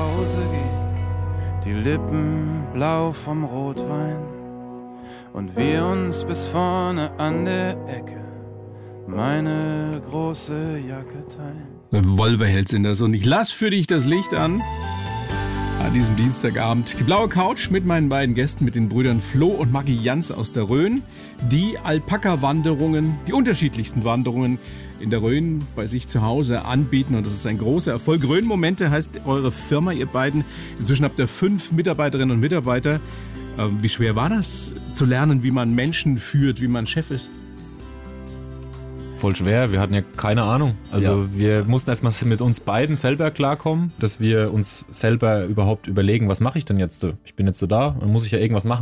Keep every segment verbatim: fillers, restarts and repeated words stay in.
Hause gehen, die Lippen blau vom Rotwein und wir uns bis vorne an der Ecke meine große Jacke teilen. Wolverheld sind das und ich lass für dich das Licht an. An diesem Dienstagabend die blaue Couch mit meinen beiden Gästen, mit den Brüdern Flo und Maggi Jans aus der Rhön. Die Alpaka-Wanderungen, die unterschiedlichsten Wanderungen in der Rhön bei sich zu Hause anbieten. Und das ist ein großer Erfolg. Rhön-Momente heißt eure Firma, ihr beiden. Inzwischen habt ihr fünf Mitarbeiterinnen und Mitarbeiter. Wie schwer war das, zu lernen, wie man Menschen führt, wie man Chef ist? Voll schwer, wir hatten ja keine Ahnung. Also ja. Wir mussten erstmal mit uns beiden selber klarkommen, dass wir uns selber überhaupt überlegen, was mache ich denn jetzt? Ich bin jetzt so da, dann muss ich ja irgendwas machen.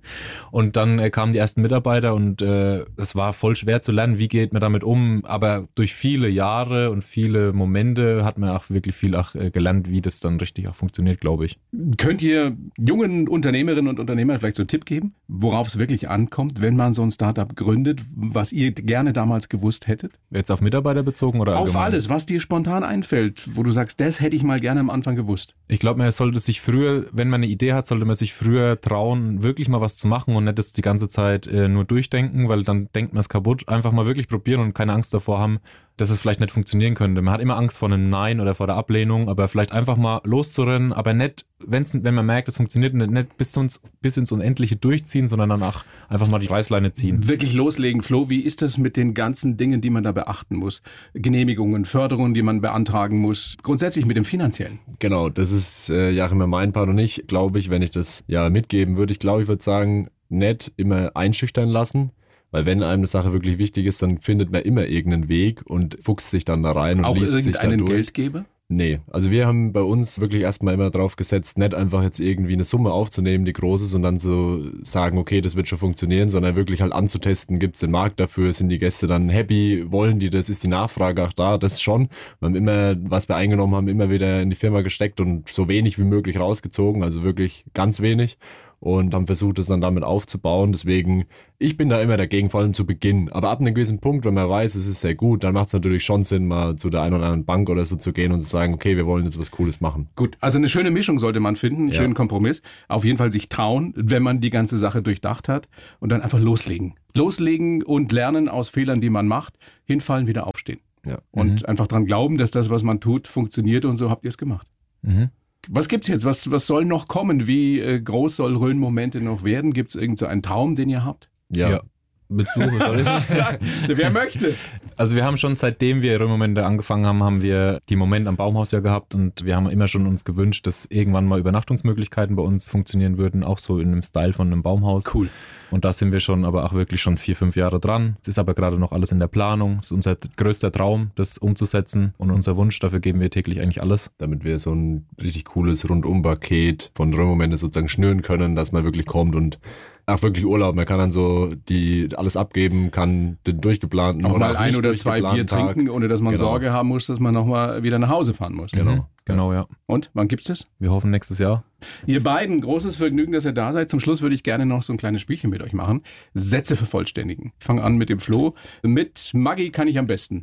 Und dann äh, kamen die ersten Mitarbeiter und äh, es war voll schwer zu lernen, wie geht man damit um. Aber durch viele Jahre und viele Momente hat man auch wirklich viel auch, äh, gelernt, wie das dann richtig auch funktioniert, glaube ich. Könnt ihr jungen Unternehmerinnen und Unternehmern vielleicht so einen Tipp geben, worauf es wirklich ankommt, wenn man so ein Startup gründet, was ihr gerne damals gewusst hättet? Jetzt auf Mitarbeiter bezogen oder allgemein? Auf alles, was dir spontan einfällt, wo du sagst, das hätte ich mal gerne am Anfang gewusst. Ich glaube, man sollte sich früher, wenn man eine Idee hat, sollte man sich früher trauen, wirklich mal was zu machen und nicht das die ganze Zeit äh, nur durchdenken, weil dann denkt man es kaputt. Einfach mal wirklich probieren und keine Angst davor haben, dass es vielleicht nicht funktionieren könnte. Man hat immer Angst vor einem Nein oder vor der Ablehnung, aber vielleicht einfach mal loszurennen, aber nicht, wenn's, wenn man merkt, es funktioniert, nicht, nicht bis, uns, bis ins Unendliche durchziehen, sondern danach einfach mal die Reißleine ziehen. Wirklich loslegen. Flo, wie ist das mit den ganzen Dingen, die man da beachten muss? Genehmigungen, Förderungen, die man beantragen muss, grundsätzlich mit dem Finanziellen. Genau, das ist äh, ja immer mein Part und ich, glaube ich, wenn ich das ja mitgeben würde, ich glaube, ich würde sagen, nicht immer einschüchtern lassen. Weil wenn einem eine Sache wirklich wichtig ist, dann findet man immer irgendeinen Weg und fuchst sich dann da rein und auch liest sich da durch. Auch irgendeinen Geldgeber? Nee, also wir haben bei uns wirklich erstmal immer drauf gesetzt, nicht einfach jetzt irgendwie eine Summe aufzunehmen, die groß ist und dann so sagen, okay, das wird schon funktionieren, sondern wirklich halt anzutesten, gibt es den Markt dafür, sind die Gäste dann happy, wollen die das, ist die Nachfrage auch da, das schon. Wir haben immer, was wir eingenommen haben, immer wieder in die Firma gesteckt und so wenig wie möglich rausgezogen, also wirklich ganz wenig. Und haben versucht, es dann damit aufzubauen. Deswegen, ich bin da immer dagegen, vor allem zu Beginn. Aber ab einem gewissen Punkt, wenn man weiß, es ist sehr gut, dann macht es natürlich schon Sinn, mal zu der einen oder anderen Bank oder so zu gehen und zu sagen, okay, wir wollen jetzt was Cooles machen. Gut, also eine schöne Mischung sollte man finden, einen ja. schönen Kompromiss. Auf jeden Fall sich trauen, wenn man die ganze Sache durchdacht hat und dann einfach loslegen. Loslegen und lernen aus Fehlern, die man macht, hinfallen, wieder aufstehen. Ja. Und mhm. einfach dran glauben, dass das, was man tut, funktioniert und so habt ihr es gemacht. Mhm. Was gibt's jetzt? Was, was soll noch kommen? Wie äh, groß soll Rhön-Momente noch werden? Gibt's irgend so einen Traum, den ihr habt? Ja. ja. Mit Flo, soll ich? Wer möchte? Also wir haben schon, seitdem wir Rhön-Momente angefangen haben, haben wir die Momente am Baumhaus ja gehabt und wir haben immer schon uns gewünscht, dass irgendwann mal Übernachtungsmöglichkeiten bei uns funktionieren würden, auch so in einem Style von einem Baumhaus. Cool. Und da sind wir schon, aber auch wirklich schon vier, fünf Jahre dran. Es ist aber gerade noch alles in der Planung. Es ist unser größter Traum, das umzusetzen und unser Wunsch. Dafür geben wir täglich eigentlich alles. Damit wir so ein richtig cooles Rundum-Paket von Rhön-Momente sozusagen schnüren können, dass man wirklich kommt und auch wirklich Urlaub. Man kann dann so die alles abgeben, kann den durchgeplanten auch oder mal auch ein nicht oder zwei Bier Tag. trinken, ohne dass man Genau. Sorge haben muss, dass man nochmal wieder nach Hause fahren muss. Genau. Mhm. Genau, ja. Und, wann gibt's das? Wir hoffen nächstes Jahr. Ihr beiden, großes Vergnügen, dass ihr da seid. Zum Schluss würde ich gerne noch so ein kleines Spielchen mit euch machen. Sätze vervollständigen. Ich fange an mit dem Flo. Mit Maggi kann ich am besten.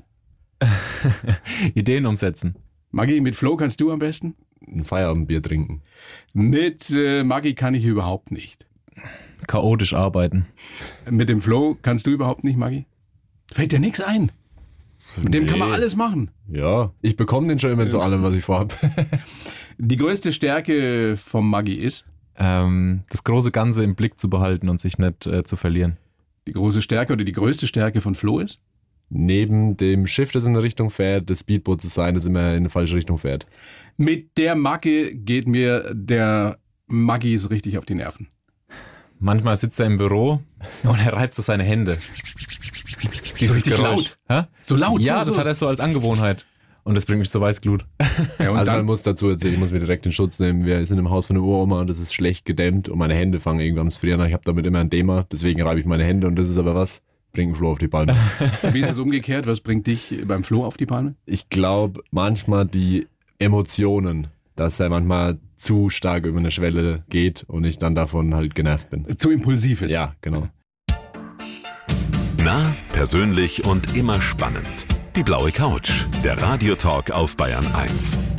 Ideen umsetzen. Maggi, mit Flo kannst du am besten? Ein Feierabendbier trinken. Mit äh, Maggi kann ich überhaupt nicht. Chaotisch arbeiten. Mit dem Flo kannst du überhaupt nicht, Maggi? Fällt dir nichts ein. Mit dem Nee. kann man alles machen. Ja, ich bekomme den schon immer zu allem, was ich vorhabe. Die größte Stärke vom Maggi ist? Ähm, das große Ganze im Blick zu behalten und sich nicht äh, zu verlieren. Die große Stärke oder die größte Stärke von Flo ist? Neben dem Schiff, das in eine Richtung fährt, das Speedboot zu sein, das immer in eine falsche Richtung fährt. Mit der Macke geht mir der Maggi so richtig auf die Nerven. Manchmal sitzt er im Büro und er reibt so seine Hände. Dieses richtig Geräusch. Hä? So laut? Ja, so, das so. hat er so als Angewohnheit. Und das bringt mich zur Weißglut. Ja, und Also dann, man muss dazu erzählen, ich muss mir direkt in Schutz nehmen. Wir sind im Haus von der Uroma und das ist schlecht gedämmt und meine Hände fangen irgendwann an zu frieren. Ich habe damit immer ein Thema, deswegen reibe ich meine Hände und das ist aber was, bringt den Flo auf die Palme. wie ist es umgekehrt? Was bringt dich beim Flo auf die Palme? Ich glaube manchmal die Emotionen, dass er manchmal zu stark über eine Schwelle geht und ich dann davon halt genervt bin. Zu impulsiv ist. Ja, genau. Nah, persönlich und immer spannend. Die blaue Couch, der Radiotalk auf Bayern eins.